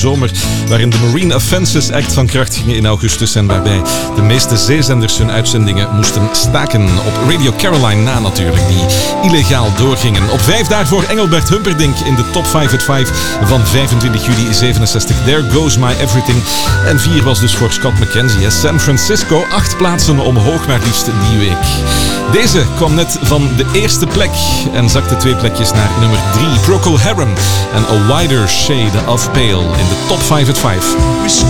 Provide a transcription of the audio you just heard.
zomer, waarin de Marine Offenses Act van kracht ging in augustus en waarbij de meeste zeezenders hun uitzendingen moesten staken. Op Radio Caroline na natuurlijk, die illegaal doorgingen. Op 5 daarvoor Engelbert Humperdinck in de Top 5 at 5 van 25 juli 67. There Goes My Everything. En 4 was dus voor Scott McKenzie. San Francisco, 8 plaatsen omhoog maar liefst die week. Deze kwam net van de eerste plek en zakte 2 plekjes naar nummer 3. Procol Harum en A Wider Shade of Pale in de Top 5 at 5.